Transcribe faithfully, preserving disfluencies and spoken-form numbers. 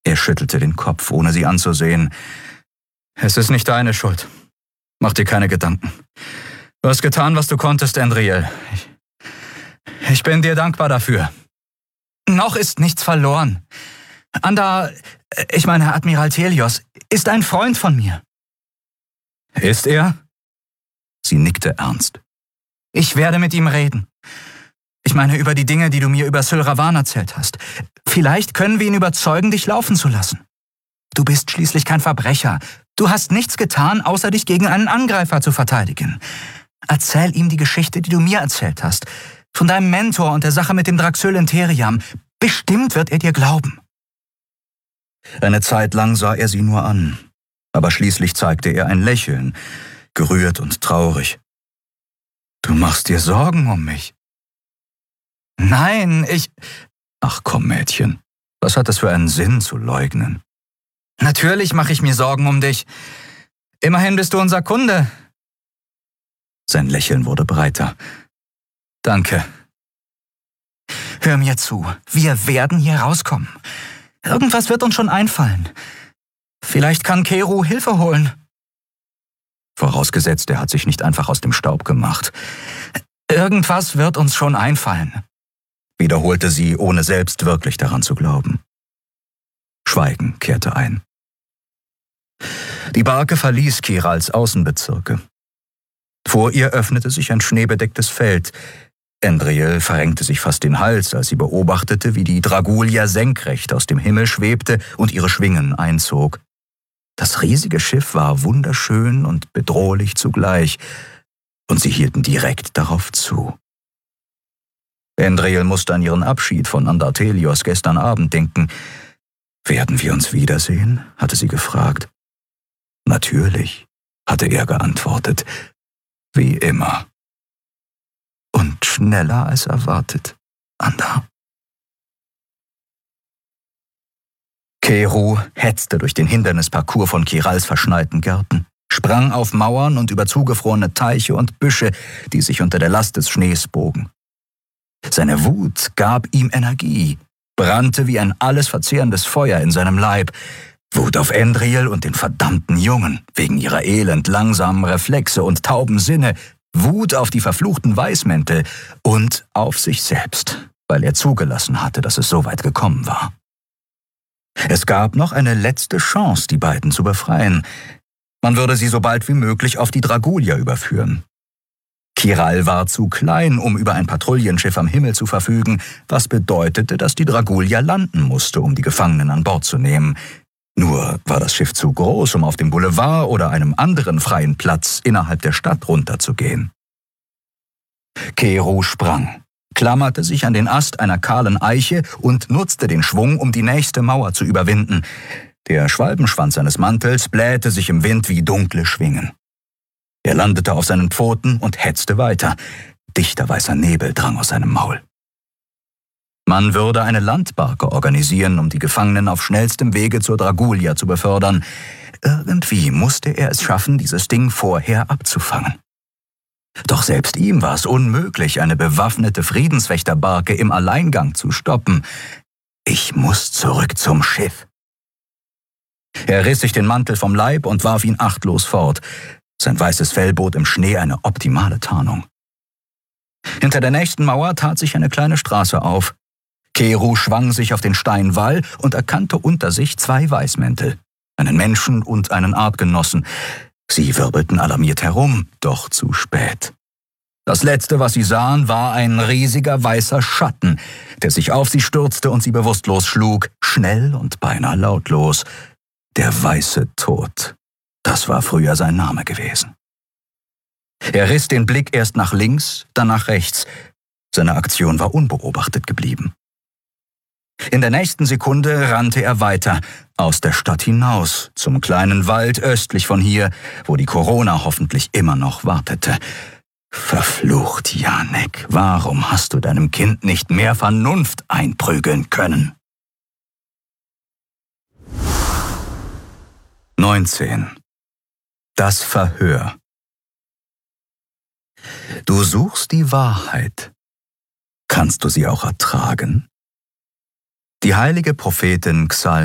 Er schüttelte den Kopf, ohne sie anzusehen. »Es ist nicht deine Schuld. Mach dir keine Gedanken. Du hast getan, was du konntest, Andriel. Ich, ich bin dir dankbar dafür. Noch ist nichts verloren. Anda, ich meine Admiral Thelios, ist ein Freund von mir.« »Ist er?« Sie nickte ernst. »Ich werde mit ihm reden. Ich meine über die Dinge, die du mir über Sylravan erzählt hast. Vielleicht können wir ihn überzeugen, dich laufen zu lassen. Du bist schließlich kein Verbrecher. Du hast nichts getan, außer dich gegen einen Angreifer zu verteidigen. Erzähl ihm die Geschichte, die du mir erzählt hast. Von deinem Mentor und der Sache mit dem Draxyllenteriam. Bestimmt wird er dir glauben.« Eine Zeit lang sah er sie nur an, aber schließlich zeigte er ein Lächeln, gerührt und traurig. »Du machst dir Sorgen um mich?« »Nein, ich...« »Ach komm, Mädchen, was hat es für einen Sinn zu leugnen?« »Natürlich mache ich mir Sorgen um dich. Immerhin bist du unser Kunde.« Sein Lächeln wurde breiter. »Danke.« »Hör mir zu, wir werden hier rauskommen. Irgendwas wird uns schon einfallen. Vielleicht kann Keru Hilfe holen.« Vorausgesetzt, er hat sich nicht einfach aus dem Staub gemacht. »Irgendwas wird uns schon einfallen«, wiederholte sie, ohne selbst wirklich daran zu glauben. Schweigen kehrte ein. Die Barke verließ Kirals Außenbezirke. Vor ihr öffnete sich ein schneebedecktes Feld. Andriel verrenkte sich fast den Hals, als sie beobachtete, wie die Dragulia senkrecht aus dem Himmel schwebte und ihre Schwingen einzog. Das riesige Schiff war wunderschön und bedrohlich zugleich, und sie hielten direkt darauf zu. Andriel musste an ihren Abschied von Andartelios gestern Abend denken. »Werden wir uns wiedersehen?« hatte sie gefragt. »Natürlich«, hatte er geantwortet, »wie immer.« »Und schneller als erwartet, Anda.« Keru hetzte durch den Hindernisparcours von Kirals verschneiten Gärten, sprang auf Mauern und über zugefrorene Teiche und Büsche, die sich unter der Last des Schnees bogen. Seine Wut gab ihm Energie, brannte wie ein alles verzehrendes Feuer in seinem Leib. Wut auf Andriel und den verdammten Jungen, wegen ihrer elend langsamen Reflexe und tauben Sinne, Wut auf die verfluchten Weißmäntel und auf sich selbst, weil er zugelassen hatte, dass es so weit gekommen war. Es gab noch eine letzte Chance, die beiden zu befreien. Man würde sie so bald wie möglich auf die Dragulia überführen. Kiral war zu klein, um über ein Patrouillenschiff am Himmel zu verfügen, was bedeutete, dass die Dragulia landen musste, um die Gefangenen an Bord zu nehmen. Nur war das Schiff zu groß, um auf dem Boulevard oder einem anderen freien Platz innerhalb der Stadt runterzugehen. Keru sprang, klammerte sich an den Ast einer kahlen Eiche und nutzte den Schwung, um die nächste Mauer zu überwinden. Der Schwalbenschwanz seines Mantels blähte sich im Wind wie dunkle Schwingen. Er landete auf seinen Pfoten und hetzte weiter. Dichter weißer Nebel drang aus seinem Maul. Man würde eine Landbarke organisieren, um die Gefangenen auf schnellstem Wege zur Dragulia zu befördern. Irgendwie musste er es schaffen, dieses Ding vorher abzufangen. Doch selbst ihm war es unmöglich, eine bewaffnete Friedenswächterbarke im Alleingang zu stoppen. »Ich muss zurück zum Schiff.« Er riss sich den Mantel vom Leib und warf ihn achtlos fort. Sein weißes Fell bot im Schnee eine optimale Tarnung. Hinter der nächsten Mauer tat sich eine kleine Straße auf. Keru schwang sich auf den Steinwall und erkannte unter sich zwei Weißmäntel, einen Menschen und einen Artgenossen. Sie wirbelten alarmiert herum, doch zu spät. Das Letzte, was sie sahen, war ein riesiger weißer Schatten, der sich auf sie stürzte und sie bewusstlos schlug, schnell und beinahe lautlos. Der weiße Tod. Das war früher sein Name gewesen. Er riss den Blick erst nach links, dann nach rechts. Seine Aktion war unbeobachtet geblieben. In der nächsten Sekunde rannte er weiter, aus der Stadt hinaus, zum kleinen Wald östlich von hier, wo die Corona hoffentlich immer noch wartete. Verflucht, Janek, warum hast du deinem Kind nicht mehr Vernunft einprügeln können? neunzehn. Das Verhör. Du suchst die Wahrheit. Kannst du sie auch ertragen? Die heilige Prophetin Xal